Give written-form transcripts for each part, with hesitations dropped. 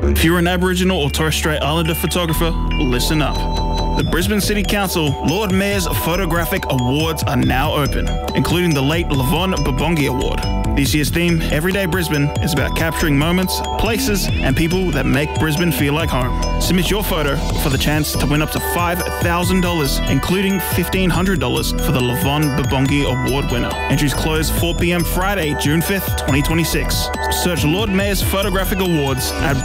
If you're an Aboriginal or Torres Strait Islander photographer, listen up. The Brisbane City Council Lord Mayor's Photographic Awards are now open, including the late Lavon Babongi Award. This year's theme, Everyday Brisbane, is about capturing moments, places, and people that make Brisbane feel like home. Submit your photo for the chance to win up to $5,000, including $1,500 for the Lavon Babongi Award winner. Entries close 4 p.m. Friday, June 5th, 2026. Search Lord Mayor's Photographic Awards at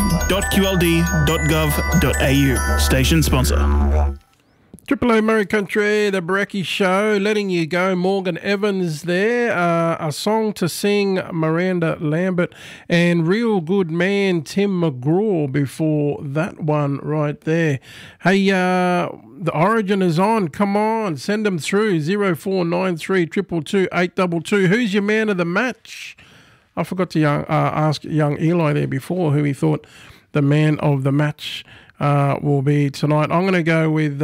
brisbane.qld.gov.au. Station sponsor. Triple A Murray Country, the Brekkie Show, letting you go. Morgan Evans there, a song to sing, Miranda Lambert, and Real Good Man, Tim McGraw before that one right there. Hey, the Origin is on. Come on, send them through. 0493 222 822. Who's your man of the match? I forgot to ask young Eli there before who he thought the man of the match will be tonight. I'm going to go with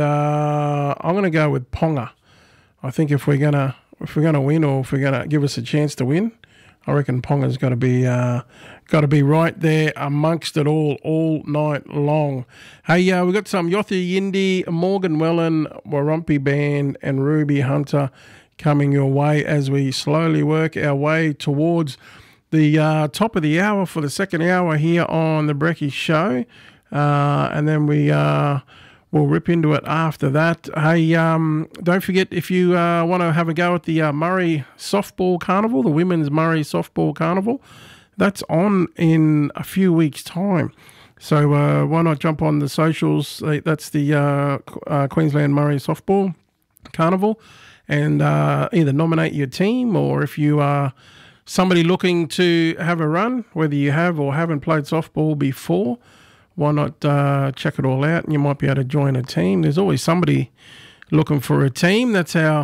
Ponga. I think if we're gonna win, or if we're gonna give us a chance to win, I reckon Ponga's got to be right there amongst it all night long. Hey, we've got some Yothu Yindi, Morgan Wellen, Warumpi Band, and Ruby Hunter coming your way as we slowly work our way towards the top of the hour for the second hour here on the Brekkie Show. And then we'll rip into it after that. Hey, don't forget, if you want to have a go at the Murray Softball Carnival, the Women's Murray Softball Carnival, that's on in a few weeks' time. So why not jump on the socials? That's the Queensland Murray Softball Carnival, and either nominate your team, or if you are somebody looking to have a run, whether you have or haven't played softball before, why not check it all out, and you might be able to join a team. There's always somebody looking for a team. That's how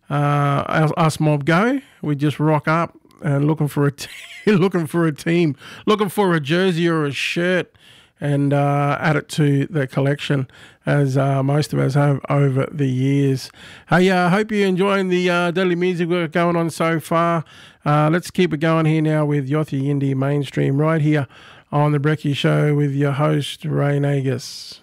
us mob go. We just rock up and looking for a team, looking for a jersey or a shirt, and add it to the collection, as most of us have over the years. Hey, I hope you're enjoying the daily music work going on so far. Let's keep it going here now with Yothu Yindi Mainstream right here on the Brekkie Show with your host, Ray Nagus.